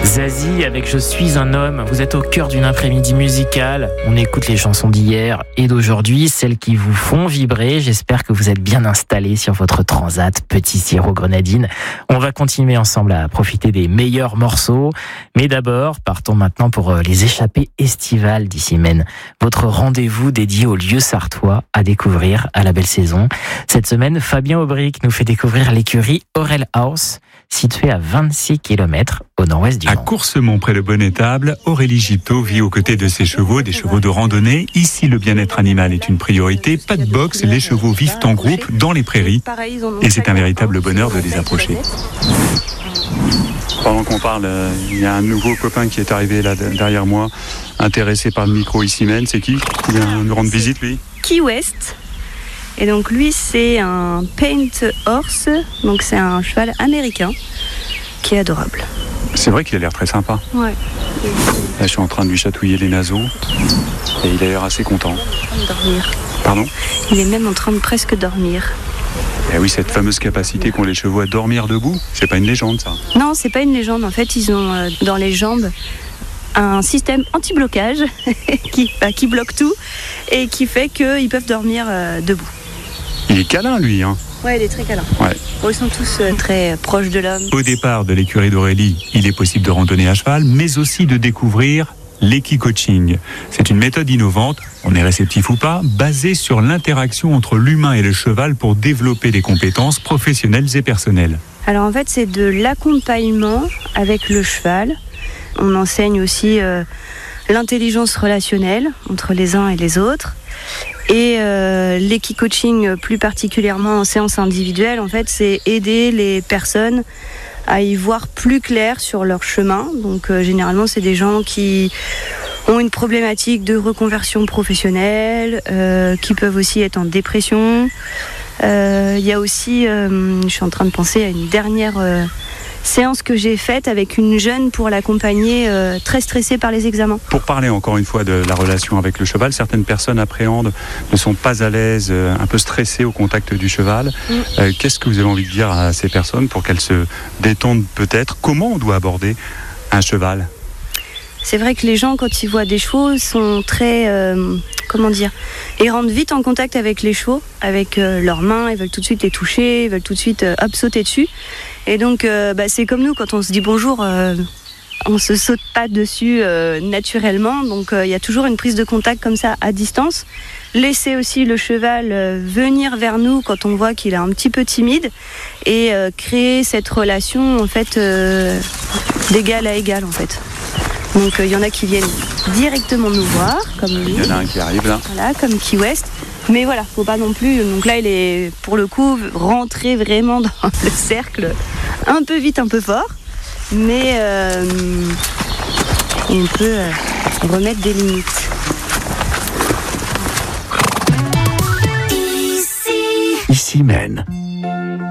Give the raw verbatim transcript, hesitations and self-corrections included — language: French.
Zazie avec Je suis un homme. Vous êtes au cœur d'une après-midi musicale. On écoute les chansons d'hier et d'aujourd'hui, celles qui vous font vibrer. J'espère que vous êtes bien installés sur votre transat Petit Sirop Grenadine. On va continuer ensemble à profiter des meilleurs morceaux. Mais d'abord, partons maintenant pour les échappées estivales d'Issy-Mène. Votre rendez-vous dédié aux lieux sartois à découvrir à la belle saison. Cette semaine, Fabien Aubric nous fait découvrir l'écurie Aurel House, située à vingt-six kilomètres au nord-ouest du Mans. À Coursemont, près de Bonnétable, Aurélie Gipto vit aux côtés de ses chevaux, des chevaux de randonnée. Ici, le bien-être animal est une priorité. Pas de boxe, les chevaux vivent en groupe dans les prairies. Et c'est un véritable bonheur de les approcher. Pendant qu'on parle, il y a un nouveau copain qui est arrivé là derrière moi, intéressé par le micro Issy-Mène. C'est qui ? Il vient nous rendre visite, lui ? Key West. Et donc lui, c'est un paint horse, donc c'est un cheval américain qui est adorable. C'est vrai qu'il a l'air très sympa. Ouais. Là, je suis en train de lui chatouiller les naseaux et il a l'air assez content. Il est en train de dormir. Pardon ? Il est même en train de presque dormir. Eh oui, cette fameuse capacité qu'ont les chevaux à dormir debout, c'est pas une légende, ça. Non, c'est pas une légende. En fait, ils ont euh, dans les jambes un système anti-blocage qui, bah, qui bloque tout et qui fait qu'ils peuvent dormir euh, debout. Il est câlin, lui, hein. Ouais, il est très câlin. Ouais. Bon, ils sont tous euh, très proches de l'homme. Au départ de l'écurie d'Aurélie, il est possible de randonner à cheval, mais aussi de découvrir l'équi-coaching. C'est une méthode innovante, on est réceptif ou pas, basée sur l'interaction entre l'humain et le cheval pour développer des compétences professionnelles et personnelles. Alors en fait, c'est de l'accompagnement avec le cheval. On enseigne aussi euh, l'intelligence relationnelle entre les uns et les autres. Et euh, l'équi-coaching, plus particulièrement en séance individuelle, en fait, c'est aider les personnes à y voir plus clair sur leur chemin. Donc euh, généralement, c'est des gens qui ont une problématique de reconversion professionnelle, euh, qui peuvent aussi être en dépression. Il euh, y a aussi, euh, je suis en train de penser à une dernière euh, séance que j'ai faite avec une jeune pour l'accompagner, euh, très stressée par les examens. Pour parler encore une fois de la relation avec le cheval, certaines personnes appréhendent, ne sont pas à l'aise, euh, un peu stressées au contact du cheval. Mm. Euh, qu'est-ce que vous avez envie de dire à ces personnes pour qu'elles se détendent peut-être ? Comment on doit aborder un cheval ? C'est vrai que les gens, quand ils voient des chevaux, sont très, euh, comment dire, ils rentrent vite en contact avec les chevaux, avec euh, leurs mains, ils veulent tout de suite les toucher, ils veulent tout de suite euh, hop, sauter dessus. Et donc, euh, bah, c'est comme nous, quand on se dit bonjour, euh, on se saute pas dessus euh, naturellement. Donc, il euh, y a toujours une prise de contact comme ça à distance. Laisser aussi le cheval euh, venir vers nous quand on voit qu'il est un petit peu timide et euh, créer cette relation en fait euh, d'égal à égal en fait. Donc, il euh, y en a qui viennent directement nous voir, comme lui. Il y en a un qui arrive là. Voilà, comme Key West. Mais voilà, faut pas non plus. Donc là, il est pour le coup rentré vraiment dans le cercle, un peu vite, un peu fort. Mais euh, on peut euh, remettre des limites. Issy-Mène.